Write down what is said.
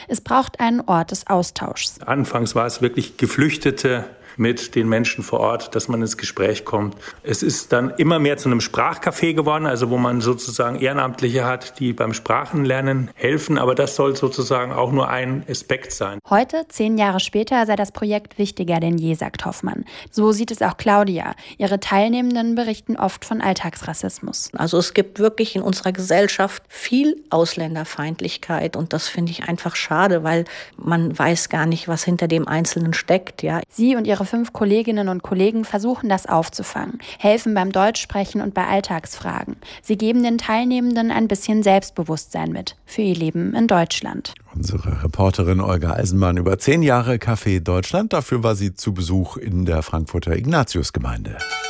Es braucht einen Ort des Austauschs. Anfangs war es wirklich Geflüchtete mit den Menschen vor Ort, dass man ins Gespräch kommt. Es ist dann immer mehr zu einem Sprachcafé geworden, also wo man sozusagen Ehrenamtliche hat, die beim Sprachenlernen helfen. Aber das soll sozusagen auch nur ein Aspekt sein. Heute, 10 Jahre später, sei das Projekt wichtiger denn je, sagt Hoffmann. So sieht es auch Claudia. Ihre Teilnehmenden berichten oft von Alltagsrassismus. Also es gibt wirklich in unserer Gesellschaft viel Ausländerfeindlichkeit und das finde ich einfach schade, weil man weiß gar nicht, was hinter dem Einzelnen steckt. Ja. Sie und ihre 5 Kolleginnen und Kollegen versuchen das aufzufangen, helfen beim Deutschsprechen und bei Alltagsfragen. Sie geben den Teilnehmenden ein bisschen Selbstbewusstsein mit für ihr Leben in Deutschland. Unsere Reporterin Olga Eisenbahn über 10 Jahre Café Deutschland. Dafür war sie zu Besuch in der Frankfurter Ignatiusgemeinde.